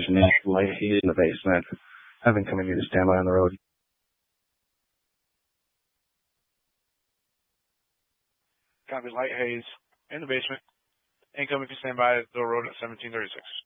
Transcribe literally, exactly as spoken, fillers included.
Nick, light haze in the basement. Having coming to stand by on the road. Copy light haze in the basement. Incoming to stand by the road at seventeen thirty-six.